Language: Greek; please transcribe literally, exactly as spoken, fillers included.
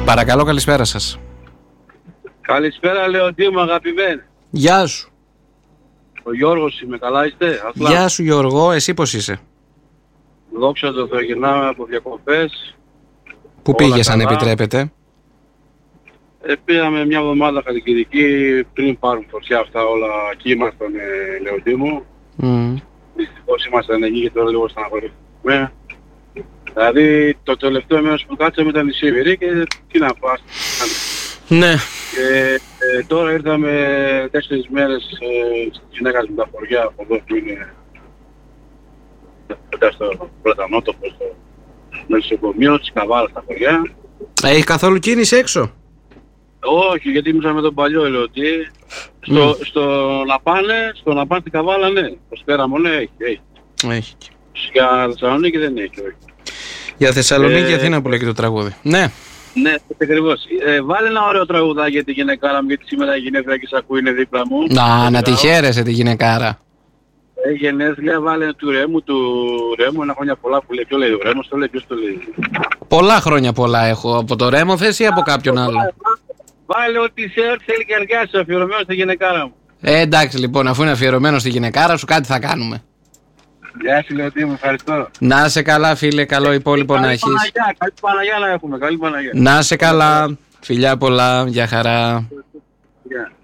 Παρακαλώ, καλησπέρα σας. Καλησπέρα, Λεοντή μου, αγαπημένη. Γεια σου. Ο Γιώργος είμαι, καλά είστε? Αθλά. Γεια σου Γιώργο, εσύ πώς είσαι? Δόξα τω Θεώ, γυρνάμε από διακοπές. Πού πήγες αν επιτρέπετε? Ε, πήγαμε μια εβδομάδα Χαλκιδική πριν πάρουν φωτιά αυτά όλα. Εκεί ήμασταν, ε, Λεοντή μου. Mm. Δυστυχώς ήμασταν εκεί και τώρα λίγο στεναχωρηθούμε. Δηλαδή το τελευταίο μέρος που κάτσαμε ήταν η Σίβηρη και τι να πας. Ναι. Και ε, τώρα ήρθαμε τέσσερις μέρες ε, στη γυναίκα με τα χωριά από εδώ που είναι κοντά στο Πλατανότοπο, στο νοσοκομείο, της Καβάλας στα χωριά. Έχει καθόλου κίνηση έξω? Όχι, γιατί ήμουν με τον παλιό Ελαιοτή. Στο, Mm. στο να πάνε, στο να πάνε στην Καβάλα, ναι. Στο Πέραμο, ναι, έχει, έχει. Έχει. Για Θεσσαλονίκη δεν έχει, όχι. Για Θεσσαλονίκη και Ε, Αθήνα που λέει και το τραγούδι. Ναι. Ναι, ακριβώς. Ε, βάλε ένα ωραίο τραγουδάκι για τη γυναικάρα μου, γιατί σήμερα η γυναίκα και σ' ακούει, είναι δίπλα μου. Να, να τη χαίρεσαι τη γυναικάρα. Ε, γενέθλια, βάλε του Ρέμου, του Ρέμου, ένα χρόνια πολλά που λέει. Ποιο λέει ο Ρέμος, το λέει, ποιος το λέει? Πολλά χρόνια πολλά έχω. Από το Ρέμο θες ή από κάποιον άλλο? Βάλε ό,τι σε έρθει θέλει και αργά σου, αφιερωμένο στη γυναικάρα μου. Ε, εντάξει λοιπόν, αφού είναι αφιερωμένο στη γυναικάρα σου, κάτι θα κάνουμε. Γεια σου, Λεωτή μου, ευχαριστώ. Να σε καλά, φίλε, καλό υπόλοιπο να Καλή έχεις. Παναγιά, καλή Παναγιά να έχουμε, καλή Παναγιά. Να σε καλά, φιλιά πολλά, για χαρά. Γεια.